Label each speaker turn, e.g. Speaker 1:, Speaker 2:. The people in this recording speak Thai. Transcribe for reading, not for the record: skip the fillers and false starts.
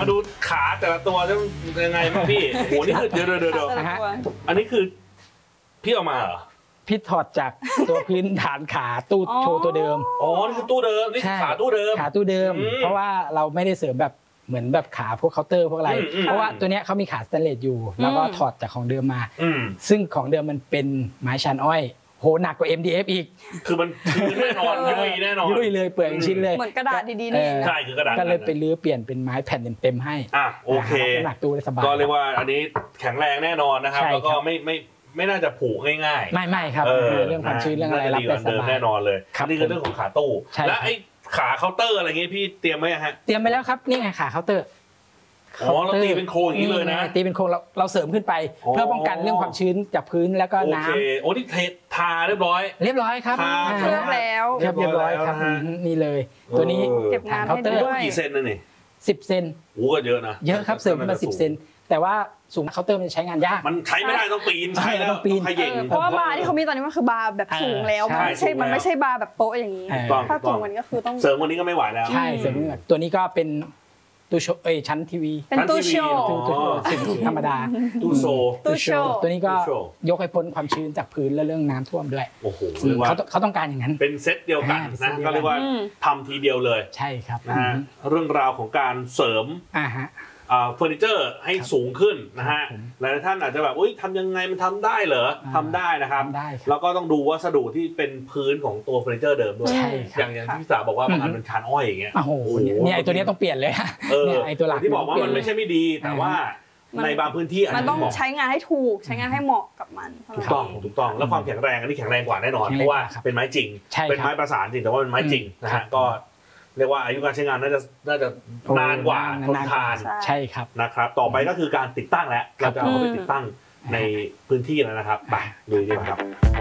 Speaker 1: มาดูขาแต่ละตัวจะยังไงบ้างพี่โหนี่คือเดี๋ยวอันนี้คือพี่เอามาเหรอ
Speaker 2: พี่ถอดจากตัวพื้นฐานขาตู้โชว์ตัวเดิม
Speaker 1: อ๋อนี่คือตู้เดิมนี่ขาตู้เดิม
Speaker 2: เพราะว่าเราไม่ได้เสริมแบบเหมือนแบบขาพวกเคาน์เตอร์พวกอะไรเพราะว่าตัวเนี้ยเขามีขาสแตนเลสอยู่แล้วก็ถอดจากของเดิมมาซึ่งของเดิมมันเป็นไม้ชันอ้อยโหหนักกว่า MDF อีก
Speaker 1: คือมันแน่นอนยุ่ยแน่นอน
Speaker 2: ยุ่ยเลยเปลือยชิ้นเลย
Speaker 3: เหมือนกระดาษดีๆนี่
Speaker 1: ใช่คือกระดาษ
Speaker 2: ก็เลยไปรื้อเปลี่ยนเป็นไม้แผ่นเต็มๆให้
Speaker 1: โอเค
Speaker 2: หนักตู้ได้สบาย
Speaker 1: ก็เรียกว่าอันนี้แข็งแรงแน่นอนนะครับแล้วก็ไม่น่าจะผุง่าย
Speaker 2: ๆไม่ครับเรื่องความชื้นเรื่องอะไรรับได้สบาย
Speaker 1: แน่นอนเลยนี่คือเรื่องของขาตู้และไอ้ขาเคาน์เตอร์อะไรเงี้ยพี่เตรียมไหมฮะ
Speaker 2: เตรียมไปแล้วครับนี่ไงขาเคาน์เตอร์
Speaker 1: เราตีเป็นโครงอย่างนี้เลยนะ
Speaker 2: ตีเป็นโครงเราเสริมขึ้นไปเพื่อป้องกันเรื่องความชื้นจากพื้นแล้วก็น้
Speaker 1: ำโอ้นี่ทาเรียบร้อย
Speaker 2: ครับ
Speaker 3: เคลือบแล้ว
Speaker 2: เรียบร้อยครับนี่เลยตัวนี้
Speaker 3: เก็บงาน
Speaker 1: เคาน์เตอร์กี่เซนนะนี่
Speaker 2: 10 เซน
Speaker 1: โอ้ก็เยอะนะ
Speaker 2: เยอะครับเสริมมา10 เซนแต่ว่าสูงเคาน์เตอร์มันใช้งานยาก
Speaker 1: มันใช้ไม่ได้ต้องปีนใช้แล้วต้อง
Speaker 2: ปีน
Speaker 3: เพราะว่าบาร์ที่เขามีตอนนี้มันคือบาร์แบบสูงแล้วมันไม่ใช่บาร์แบบโป๊ะอย่างนี้ถ้าสูงมันก็คือต้อง
Speaker 1: เสริมวันนี้ก็ไม่ไหวแล้ว
Speaker 2: ใช่เสริมตัวนี้ก็เป็นตู้โชว์ชั้นทีวี
Speaker 3: เป็นตู้โชว์
Speaker 2: ธรรมดา
Speaker 1: ตู้โชว์
Speaker 2: ตัวนี้ก็ยกให้พ้นความชื้นจากพื้นและเรื่องน้ำท่วมด้วย
Speaker 1: โอ้โห
Speaker 2: เขาต้องการอย่างนั้น
Speaker 1: เป็นเซตเดียวกันนะก็เรียกว่าทำทีเดียวเลย
Speaker 2: ใช่ครับ
Speaker 1: นะฮะเรื่องราวของการเสริมเฟอร์นิเจอร์ให้สูงขึ้นนะฮะหลายท่านอาจจะแบบทำยังไงมันทำได้เหรอทำได้นะครับแล้วก็ต้องดูวัสดุที่เป็นพื้นของตัวเฟอร์นิเจอร์เดิมด้วยอย่างที่พี่สาวบอกว่าบางอันเป็นคานอ้อยอย่างเงี้ย
Speaker 2: โอ้โหเนี่ยไอตัวนี้ต้องเปลี่ยนเลย
Speaker 1: ไอตัวหลักที่บอกว่ามันไม่ใช่ไม่ดีแต่ว่าในบางพื้นที่
Speaker 3: มันต้องใช้งานให้ถูกใช้งานให้เหมาะกับมัน
Speaker 1: ถูกต้องแล้วความแข็งแรงอันนี้แข็งแรงกว่าแน่นอนเพราะว่าเป็นไม้จริงเป็นไม้ประสานจริงแต่ว่าเป็นไม้จริงนะฮะก็เรียกว่าอายุการใช้งานน่าจะนานกว่าทนทาน
Speaker 2: ใช่ครับ
Speaker 1: นะครับต่อไปก็คือการติดตั้งแล้วเราจะเอาไปติดตั้งในพื้นที่แล้วนะครับไปดูดีกว่าครับ